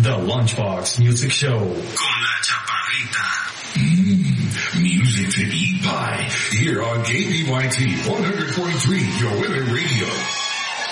The Lunchbox Music Show. Con la Chaparrita. Music to eat by here on KPYT 100.3 Your Women Radio.